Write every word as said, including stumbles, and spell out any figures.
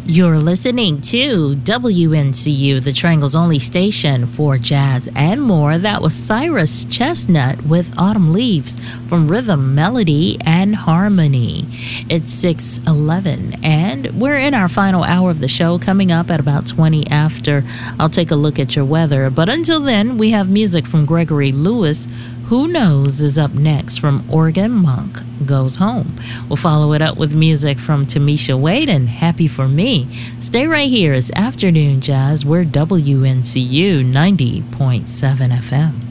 You're listening to W N C U, the Triangle's only station for jazz and more. That was Cyrus Chestnut with Autumn Leaves from Rhythm, Melody, and Harmony. It's six eleven, and we're in our final hour of the show, coming up at about twenty after. I'll take a look at your weather, but until then, we have music from Gregory Lewis. Who Knows is up next from Organ Monk Goes Home. We'll follow it up with music from Tamisha Wade and Happy For Me. Stay right here. It's Afternoon Jazz. We're W N C U ninety point seven F M.